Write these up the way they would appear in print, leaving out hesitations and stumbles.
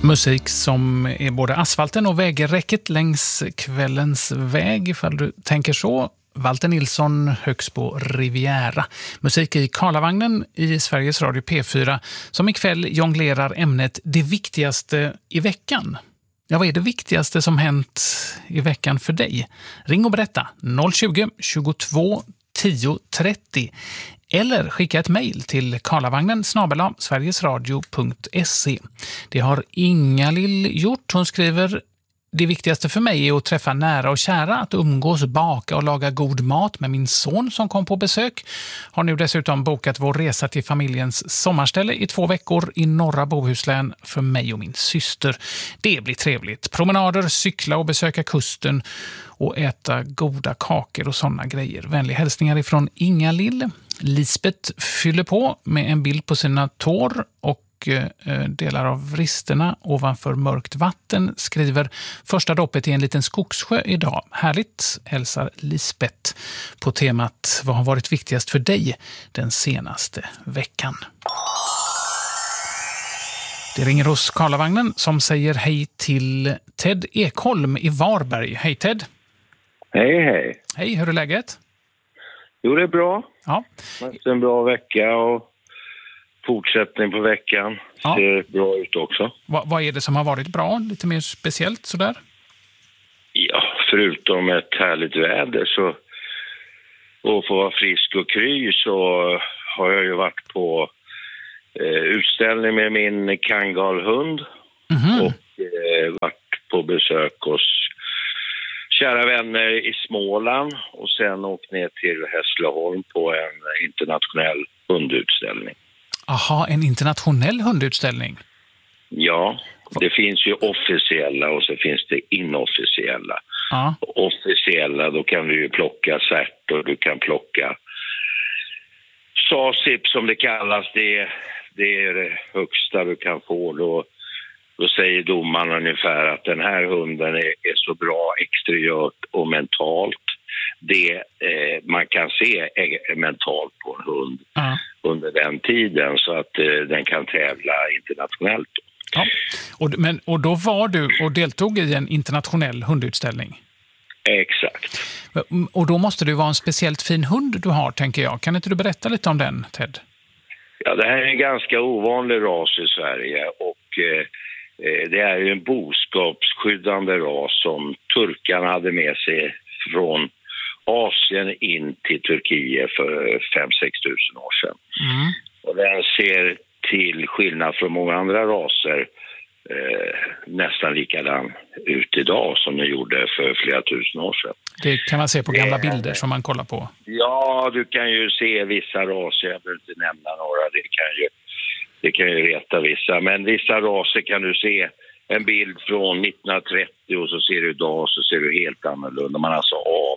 Musik som är både asfalten och vägräcket längs kvällens väg, ifall du tänker så. Walter Nilsson, Högsbo Riviera. Musik i Karlavagnen i Sveriges Radio P4 som ikväll jonglerar ämnet det viktigaste i veckan. Ja, vad är det viktigaste som hänt i veckan för dig? Ring och berätta 020-22 10 30 eller skicka ett mejl till karlavagnen@sverigesradio.se. Det har Inga-Lill gjort. Hon skriver: det viktigaste för mig är att träffa nära och kära, att umgås, baka och laga god mat med min son som kom på besök. Har nu dessutom bokat vår resa till familjens sommarställe i 2 veckor i norra Bohuslän för mig och min syster. Det blir trevligt. Promenader, cykla och besöka kusten och äta goda kakor och sådana grejer. Vänliga hälsningar ifrån Inga-Lill. Lisbeth fyller på med en bild på sina tår och delar av vristerna ovanför mörkt vatten, skriver: första doppet i en liten skogssjö idag. Härligt, hälsar Lisbeth på temat vad har varit viktigast för dig den senaste veckan. Det ringer hos Karlavagnen som säger hej till Ted Ekholm i Varberg. Hej Ted. Hej, hej. Hej, hur är läget? Jo, det är bra. Ja. Det är en bra vecka och fortsättning på veckan. Ja. Ser bra ut också. Vad är det som har varit bra? Lite mer speciellt sådär? Ja, förutom ett härligt väder så och få vara frisk och kry så har jag ju varit på utställning med min kangalhund och varit på besök hos kära vänner i Småland och sen åkt ner till Hässleholm på en internationell hundutställning. Aha, en internationell hundutställning? Ja, det finns ju officiella och så finns det inofficiella. Ja. Officiella, då kan du ju plocka cert och du kan plocka SASIP som det kallas. Det är det högsta du kan få. Då säger domaren ungefär att den här hunden är så bra exteriört och mentalt. Det man kan se mentalt på en hund under den tiden så att den kan tävla internationellt. Ja. Och då var du och deltog i en internationell hundutställning? Exakt. Och då måste det vara en speciellt fin hund du har, tänker jag. Kan inte du berätta lite om den, Ted? Ja, det här är en ganska ovanlig ras i Sverige och det är ju en boskapsskyddande ras som turkarna hade med sig från Asien in till Turkiet för 5-6 tusen år sedan. Och den ser till skillnad från många andra raser nästan likadan ut idag som den gjorde för flera tusen år sedan. Det kan man se på gamla bilder som man kollar på. Ja, du kan ju se vissa raser, jag behöver inte nämna några, det kan ju reta vissa. Men vissa raser kan du se en bild från 1930 och så ser du idag så ser du helt annorlunda. Man har alltså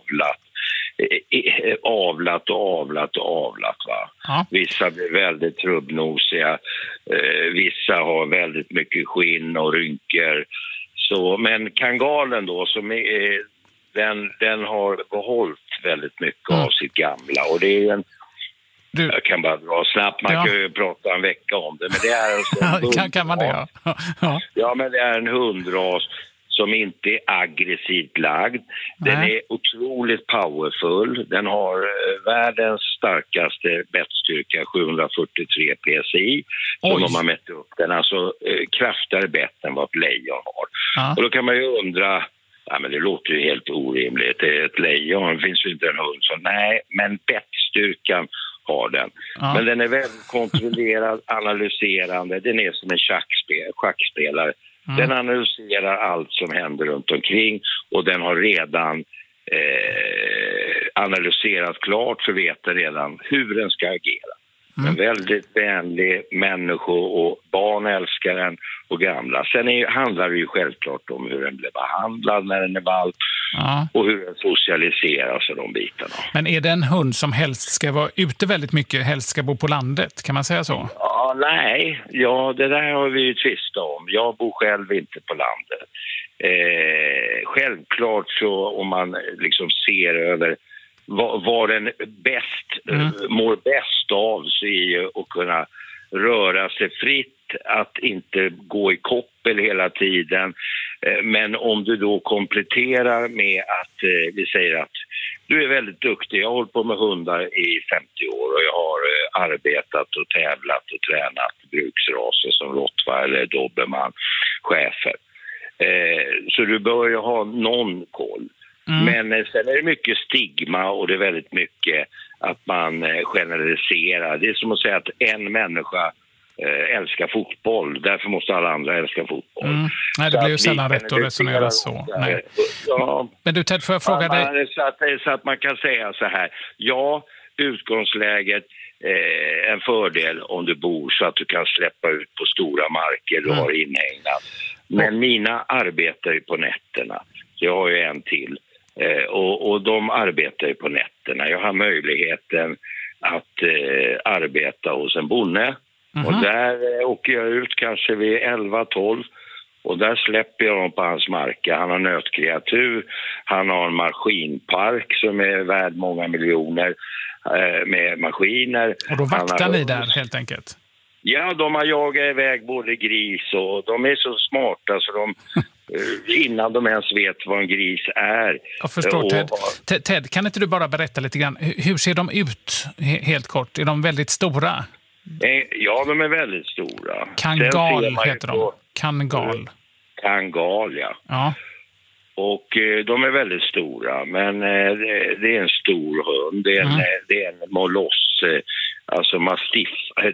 avlat va. Ja. Vissa blir väldigt trubbnosiga, vissa har väldigt mycket skinn och rynkor. Så, men kangalen då som är, den har behållit väldigt mycket av sitt gamla och det är jag kan bara dra snabbt, man kan ju prata en vecka om det, men det är alltså en kan man det? Ja, men det är en hundras som inte är aggressivt lagd. Den är otroligt powerful. Den har världens starkaste bettstyrka, 743 psi, som de har mätt upp. Den är alltså kraftigare bett än vad ett lejon har. Och då kan man ju undra, men det låter ju helt orimligt. Ett lejon finns ju inte en hund som, nej, men bettstyrkan har den. Men den är väldigt kontrollerad, analyserande. Den är som en schackspelare. Den analyserar allt som händer runt omkring och den har redan analyserat klart för veta redan hur den ska agera. En väldigt vänlig människa och barn älskar den och gamla. Sen handlar det ju självklart om hur den blir behandlad när den är valp och hur den socialiseras och de bitarna. Men är det en hund som helst ska vara ute väldigt mycket, helst ska bo på landet? Kan man säga så? Ja, nej. Ja, det där har vi ju tvistat om. Jag bor själv inte på landet. Självklart så om man liksom ser över vad den mår bäst av så är ju att kunna röra sig fritt, att inte gå i koppel trippel hela tiden. Men om du då kompletterar med att vi säger att du är väldigt duktig. Jag har hållit på med hundar i 50 år och jag har arbetat och tävlat och tränat bruksraser som rottweiler, dobermann, schäfer. Så du bör ju ha någon koll. Men sen är det mycket stigma och det är väldigt mycket att man generaliserar. Det är som att säga att en människa älskar fotboll, därför måste alla andra älska fotboll. Nej, det blir ju sällan rätt att resonera så. Nej. Ja, men du Ted, får jag fråga dig? Så att man kan säga så här, ja, utgångsläget en fördel om du bor så att du kan släppa ut på stora marker du har inhägnat. Men mina arbetar ju på nätterna. Så jag har ju en till. Och de arbetar ju på nätterna. Jag har möjligheten att arbeta hos en bonde. Och där åker jag ut kanske vid 11-12. Och där släpper jag dem på hans marker. Han har nötkreatur. Han har en maskinpark som är värd många miljoner med maskiner. Och då vaktar ni där helt enkelt? Ja, de har jagat iväg både gris och de är så smarta så de innan de ens vet vad en gris är. Jag förstår, Ted. Ted, kan inte du bara berätta lite grann? Hur ser de ut helt kort? Är de väldigt stora? Ja, de är väldigt stora. Kangal heter de. Kangal, ja. Och de är väldigt stora, men det är en stor hund. Det är en moloss, alltså mastiff.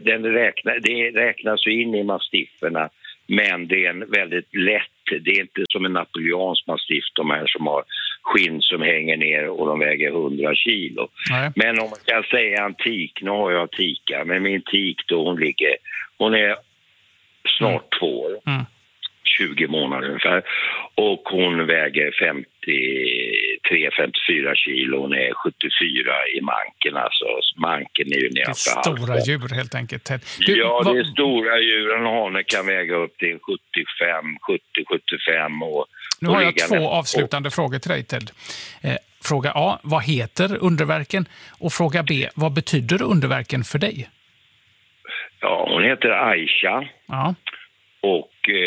Det räknas ju in i mastifferna, men det är en väldigt lätt. Det är inte som en napoleonsk mastiff, de här som har skinn som hänger ner och de väger 100 kilo. Nej. Men om man kan säga en tik, nu har jag tika, men min tik då hon är snart 2 år. 20 månader ungefär. Och hon väger 53-54 kilo. Hon är 74 i manken. Alltså manken är ju nedanför halsen. Det är stora djur helt enkelt. Det är stora djur. En hane kan väga upp till 70-75. Och nu har jag 2 avslutande frågor till dig, Ted. Fråga A, vad heter underverken? Och fråga B, vad betyder underverken för dig? Ja, hon heter Aisha. Ja. Och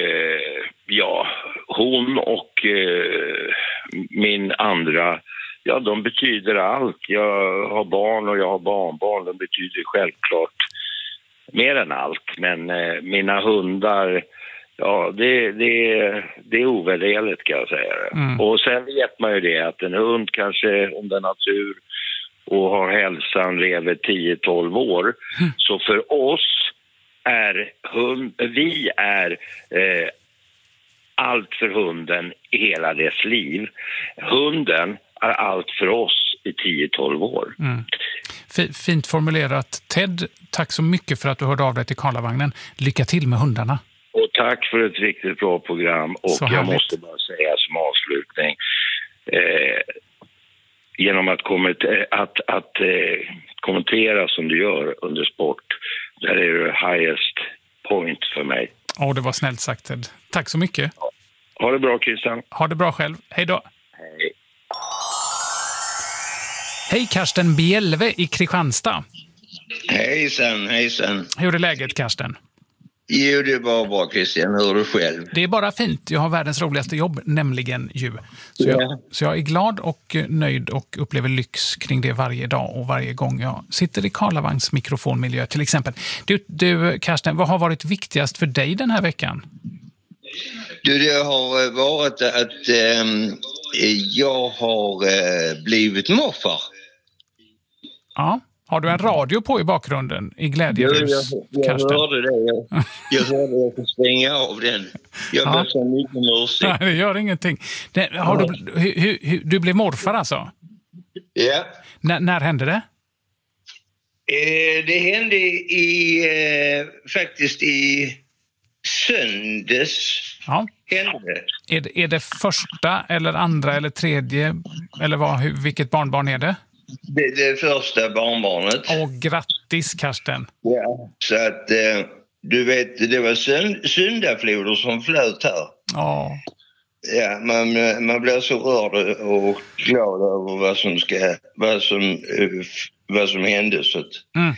hon och min andra, de betyder allt. Jag har barn och jag har barnbarn. De betyder självklart mer än allt. Men mina hundar, det är ovärderligt kan jag säga. Och sen vet man ju det att en hund kanske, om den har tur och har hälsan, lever 10-12 år. Så för oss vi är allt för hunden i hela dess liv. Hunden är allt för oss i 10-12 år. Fint formulerat. Ted, tack så mycket för att du hörde av dig till Karlavagnen. Lycka till med hundarna. Och tack för ett riktigt bra program. Och jag måste bara säga som avslutning, genom att kommentera som du gör under sport, där är det highest point för mig. Det var snällt sagt, Ted. Tack så mycket. Ha det bra, Christian. Ha det bra själv. Hej då. Hej. Hej, Karsten Bjelve i Kristianstad. Hejsan. Hur är läget, Karsten? Jo, det är bara bra, Christian. Hur är du själv? Det är bara fint. Jag har världens roligaste jobb, nämligen ju. Så jag är glad och nöjd och upplever lyx kring det varje dag och varje gång jag sitter i Karlavagns mikrofonmiljö till exempel. Du Karsten, vad har varit viktigast för dig den här veckan? Det har varit att jag har blivit morfar. Ja. Har du en radio på i bakgrunden i glädjerus? Jag hörde det. Jag hörde att jag får stänga av den. Jag ber så mycket om ursäkt. Nej, det gör ingenting. Du blev morfar alltså? Ja. När hände det? Det hände faktiskt i söndags. Ja. Är det första eller andra eller tredje? Eller vilket barnbarn är det? Det första barnbarnet. Grattis, Karsten. Ja, så att du vet, det var syndafloder som flöt här. Ja. Ja, man blir så rörd och glad över vad som hände. Så att...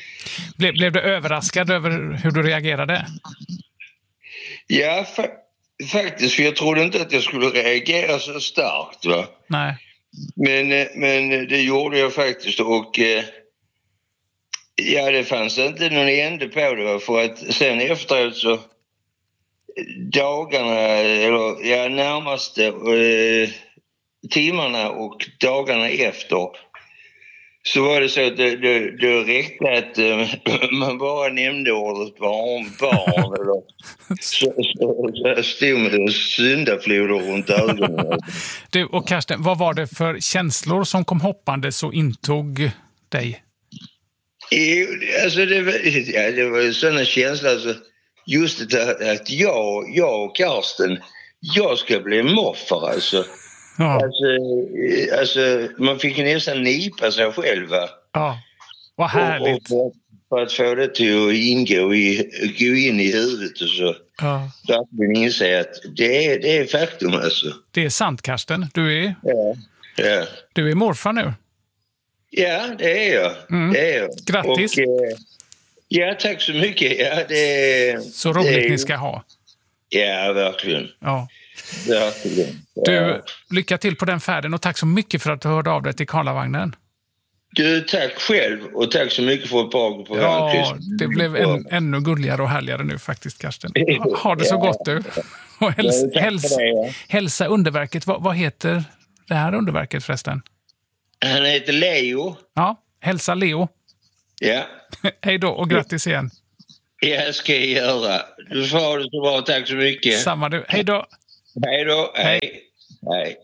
Blev du överraskad över hur du reagerade? Ja, faktiskt, för jag trodde inte att jag skulle reagera så starkt, va? Nej. Men det gjorde jag faktiskt, och ja, det fanns inte någon ände på det, va? För att sen efteråt så dagarna, eller ja, närmaste timmarna och dagarna efter, så var det så att det räckte att man bara nämnde ordet barn eller så stod med en syndafloder runt ögonen. Du och Karsten, vad var det för känslor som kom hoppande så intog dig? Alltså det var sådana känslor, alltså, just det att jag och Karsten, jag ska bli morfar, alltså. Ja. Alltså man fick ju nästan nipa sig själv, va? Ja, vad härligt. Och för att få det till att gå in i huvudet och så. Ja. Verkligen inse att det är faktum, alltså. Det är sant, Karsten. Du är morfar nu. Ja, det är jag. Det är jag. Grattis. Och, ja, tack så mycket. Ja, så roligt ni ska ha. Ja, verkligen. Ja. Verkligen. Ja. Du, lycka till på den färden och tack så mycket för att du hörde av dig till Karlavagnen. Du, tack själv och tack så mycket för ett bra program. Ja, det blev ännu gulligare och härligare nu faktiskt, Karsten. Ha det så gott du. Och hälsa underverket. Vad heter det här underverket förresten? Han heter Leo. Ja, hälsa Leo. Ja. Hej då och grattis igen. Ja, ska jag göra. Du får ha det så bra, tack så mycket. Samma du. Hej då. Hej då. Hej. Hej.